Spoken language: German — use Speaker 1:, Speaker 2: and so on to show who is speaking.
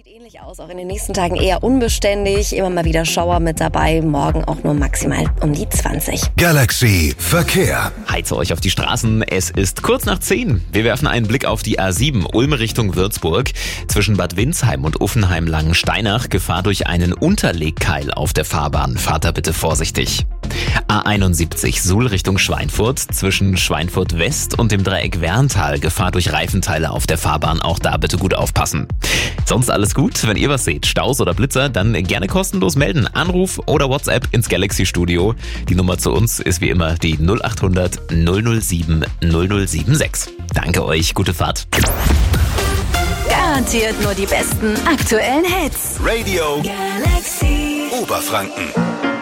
Speaker 1: Sieht ähnlich aus, auch in den nächsten Tagen eher unbeständig. Immer mal wieder Schauer mit dabei, morgen auch nur maximal um die 20.
Speaker 2: Galaxy Verkehr.
Speaker 3: Heize euch auf die Straßen. Es ist kurz nach 10. Wir werfen einen Blick auf die A7 Ulm Richtung Würzburg. Zwischen Bad Windsheim und Uffenheim-Langensteinach Gefahr durch einen Unterlegkeil auf der Fahrbahn. Fahrt da bitte vorsichtig. A71 Suhl Richtung Schweinfurt. Zwischen Schweinfurt West und dem Dreieck Werntal Gefahr durch Reifenteile auf der Fahrbahn. Auch da bitte gut aufpassen. Sonst alles gut? Wenn ihr was seht, Staus oder Blitzer, dann gerne kostenlos melden. Anruf oder WhatsApp ins Galaxy Studio. Die Nummer zu uns ist wie immer die 0800 007 0076. Danke euch, gute Fahrt.
Speaker 4: Garantiert nur die besten aktuellen Hits.
Speaker 2: Radio
Speaker 4: Galaxy
Speaker 2: Oberfranken.